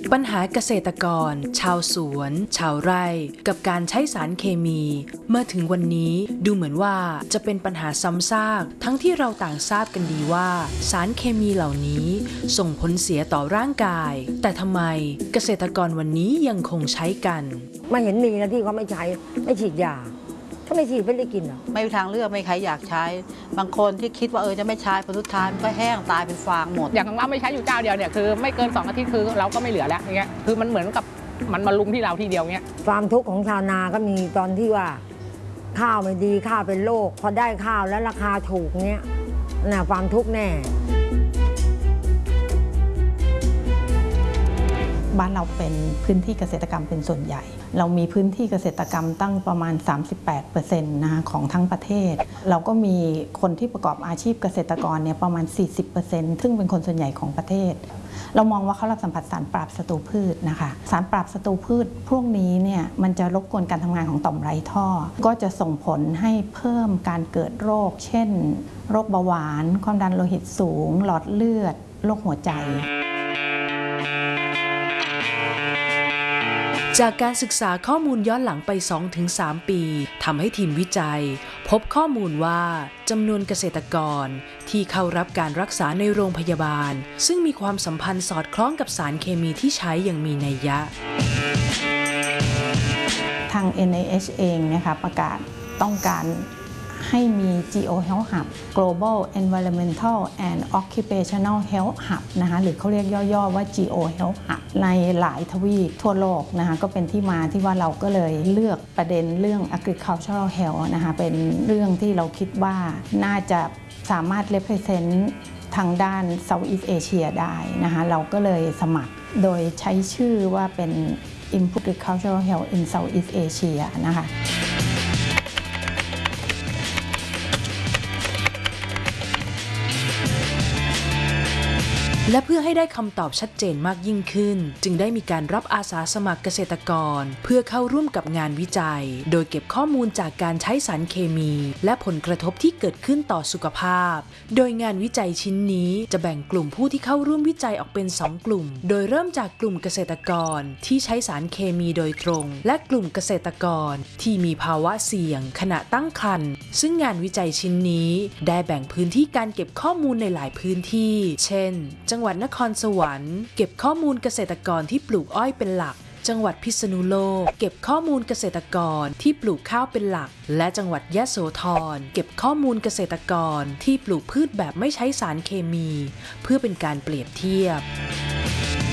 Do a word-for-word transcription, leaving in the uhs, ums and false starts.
ปัญหาเกษตรกรชาวสวนชาวไร่กับการใช้สารเคมีเมื่อถึงวันนี้ดูเหมือนว่าจะเป็นปัญหาซ้ำซากทั้งที่เราต่างทราบกันดีว่าสารเคมีเหล่านี้ส่งผลเสียต่อร่างกายแต่ทำไมเกษตรกรวันนี้ยังคงใช้กันไม่เห็นมีนะที่เขาไม่ใช้ไม่ฉีดยาถ้าไม่ฉีดไม่ได้กินหรอไม่มีทางเลือกไม่ใครอยากใช้บางคนที่คิดว่าเออจะไม่ใช้ผลสุดท้ายมันก็แห้งตายเป็นฟางหมดอย่างของเราไม่ใช้อยู่เจ้าเดียวเนี่ยคือไม่เกินสองอาทิตย์คือเราก็ไม่เหลือแล้วอย่างเงี้ยคือมันเหมือนกับมันมาลุมที่เราทีเดียวเงี้ยความทุกข์ของชาวนาก็มีตอนที่ว่าข้าวไม่ดีข้าวเป็นโรคพอได้ข้าวแล้วราคาถูกเนี้ยน่ะความทุกข์แน่บ้านเราเป็นพื้นที่เกษตรกรรมเป็นส่วนใหญ่เรามีพื้นที่เกษตรกรรมตั้งประมาณ สามสิบแปดเปอร์เซ็นต์ นะคะของทั้งประเทศเราก็มีคนที่ประกอบอาชีพเกษตรกรเนี่ยประมาณ สี่สิบเปอร์เซ็นต์ ซึ่งเป็นคนส่วนใหญ่ของประเทศเรามองว่าเขารับสัมผัสสารปราบศัตรูพืชนะคะสารปราบศัตรูพืชพวกนี้เนี่ยมันจะรบกวนการทำงานของต่อมไรท่อก็จะส่งผลให้เพิ่มการเกิดโรคเช่นโรคเบาหวานความดันโลหิตสูงหลอดเลือดโรคหัวใจจากการศึกษาข้อมูลย้อนหลังไป สองถึงสาม ปีทำให้ทีมวิจัยพบข้อมูลว่าจำนวนเกษตรกรที่เข้ารับการรักษาในโรงพยาบาลซึ่งมีความสัมพันธ์สอดคล้องกับสารเคมีที่ใช้อย่างมีนัยยะทาง เอ็น ไอ เอช เองนะคะประกาศต้องการให้มี จี โอ Health Hub Global Environmental and Occupational Health Hub นะคะหรือเขาเรียกย่อๆว่า จี โอ Health Hub ในหลายทวีปทั่วโลกนะคะก็เป็นที่มาที่ว่าเราก็เลยเลือกประเด็นเรื่อง Agricultural Health นะคะเป็นเรื่องที่เราคิดว่าน่าจะสามารถ represent ทางด้าน Southeast Asia ได้นะคะเราก็เลยสมัครโดยใช้ชื่อว่าเป็น Improve Agricultural Health in Southeast Asia นะคะและเพื่อให้ได้คำตอบชัดเจนมากยิ่งขึ้นจึงได้มีการรับอาสาสมัครเกษตรกรเพื่อเข้าร่วมกับงานวิจัยโดยเก็บข้อมูลจากการใช้สารเคมีและผลกระทบที่เกิดขึ้นต่อสุขภาพโดยงานวิจัยชิ้นนี้จะแบ่งกลุ่มผู้ที่เข้าร่วมวิจัยออกเป็นสองกลุ่มโดยเริ่มจากกลุ่มเกษตรกรที่ใช้สารเคมีโดยตรงและกลุ่มเกษตรกรที่มีภาวะเสี่ยงขณะตั้งครรภ์ซึ่งงานวิจัยชิ้นนี้ได้แบ่งพื้นที่การเก็บข้อมูลในหลายพื้นที่เช่นจังหวัดนครสวรรค์เก็บข้อมูลเกษตรกรที่ปลูกอ้อยเป็นหลักจังหวัดพิษณุโลกเก็บข้อมูลเกษตรกรที่ปลูกข้าวเป็นหลักและจังหวัดยโสธรเก็บข้อมูลเกษตรกรที่ปลูกพืชแบบไม่ใช้สารเคมีเพื่อเป็นการเปรียบเทียบ